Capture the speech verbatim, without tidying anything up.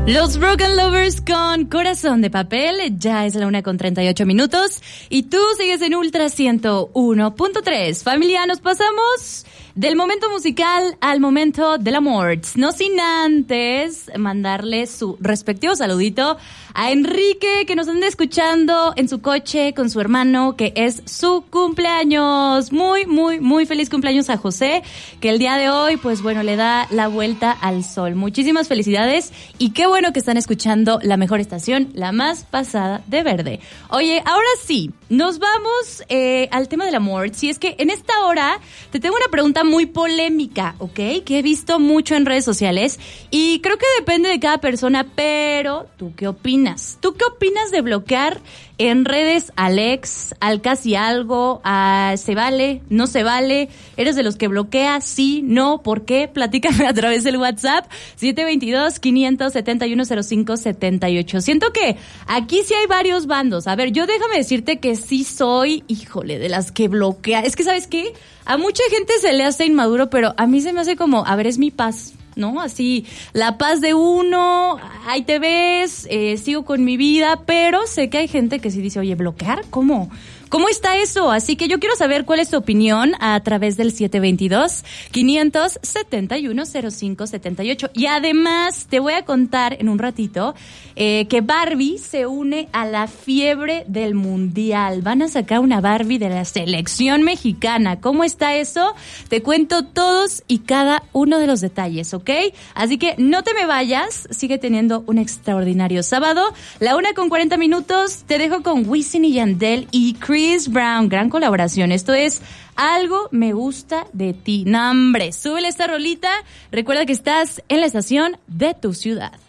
Los Broken Lovers con Corazón de Papel. Ya es la una con treinta y ocho minutos. Y tú sigues en Ultra ciento uno punto tres. Familia, nos pasamos del momento musical al momento del amor. No sin antes mandarle su respectivo saludito a Enrique, que nos anda escuchando en su coche con su hermano, que es su cumpleaños. Muy, muy, muy feliz cumpleaños a José, que el día de hoy, pues bueno, le da la vuelta al sol. Muchísimas felicidades y qué bueno que están escuchando la mejor estación, la más pasada de verde. Oye, ahora sí, nos vamos eh, al tema del amor. Si es que en esta hora te tengo una pregunta muy polémica, ¿ok? Que he visto mucho en redes sociales y creo que depende de cada persona, pero ¿tú qué opinas? ¿Tú qué opinas de bloquear en redes al ex, al casi algo, a se vale, no se vale? ¿Eres de los que bloquea? Sí, no, ¿por qué? Platícame a través del WhatsApp siete dos dos, cinco siete uno, cero cinco siete ocho. Siento que aquí sí hay varios bandos. A ver, yo déjame decirte que sí soy, híjole, de las que bloquea. Es que, ¿sabes qué? A mucha gente se le hace inmaduro, pero a mí se me hace como, a ver, es mi paz, ¿no? Así, la paz de uno, ahí te ves, eh, sigo con mi vida, pero sé que hay gente que sí dice, oye, ¿bloquear? ¿Cómo? ¿Cómo está eso? Así que yo quiero saber cuál es tu opinión a través del siete dos dos, cinco siete uno, cero cinco siete ocho. Y además te voy a contar en un ratito eh, que Barbie se une a la fiebre del mundial. Van a sacar una Barbie de la selección mexicana. ¿Cómo está eso? Te cuento todos y cada uno de los detalles, ¿ok? Así que no te me vayas. Sigue teniendo un extraordinario sábado. La una con cuarenta minutos. Te dejo con Wisin y Yandel y Chris Chris Brown, gran colaboración. Esto es Algo Me Gusta de Ti. No, hombre, súbele esta rolita. Recuerda que estás en la estación de tu ciudad.